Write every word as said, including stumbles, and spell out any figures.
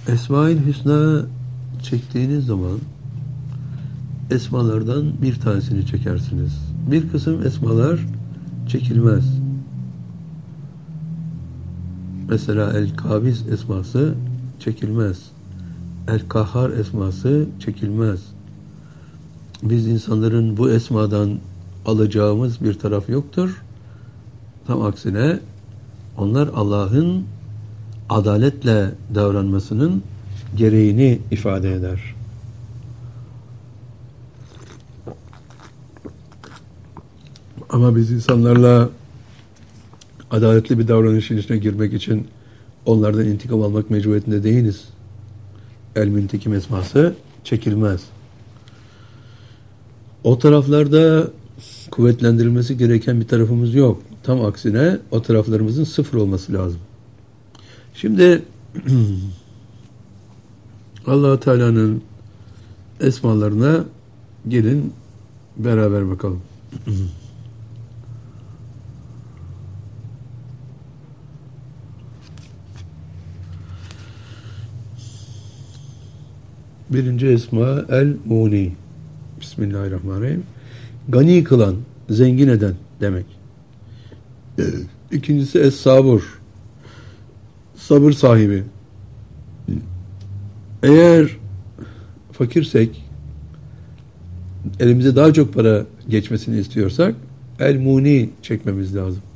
Esma-ül Hüsna çektiğiniz zaman esmalardan bir tanesini çekersiniz. Bir kısım esmalar çekilmez. Mesela El-Kabiz esması çekilmez. El-Kahhar esması çekilmez. Biz insanların bu esmadan alacağımız bir taraf yoktur. Tam aksine onlar Allah'ın adaletle davranmasının gereğini ifade eder. Ama biz insanlarla adaletli bir davranışın içine girmek için onlardan intikam almak mecburiyetinde değiliz. El-Müntekim esması çekilmez. O taraflarda kuvvetlendirilmesi gereken bir tarafımız yok. Tam aksine o taraflarımızın sıfır olması lazım. Şimdi Allah-u Teala'nın esmalarına gelin beraber bakalım. Birinci esma El-Muni. Bismillahirrahmanirrahim. Gani kılan, zengin eden demek. İkincisi Es-Sabur. Sabır sahibi. Eğer fakirsek, elimize daha çok para geçmesini istiyorsak El-Muni çekmemiz lazım.